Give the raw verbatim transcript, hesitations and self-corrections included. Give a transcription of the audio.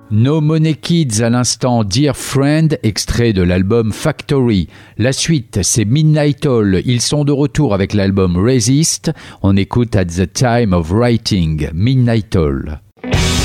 No Money Kids à l'instant, Dear Friend, extrait de l'album Factory. La suite, c'est Midnight Oil. Ils sont de retour avec l'album Resist. On écoute At the Time of Writing, Midnight Oil.